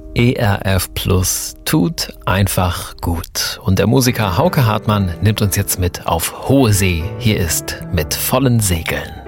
ERF Plus tut einfach gut. Und der Musiker Hauke Hartmann nimmt uns jetzt mit auf hohe See. Hier ist Mit vollen Segeln.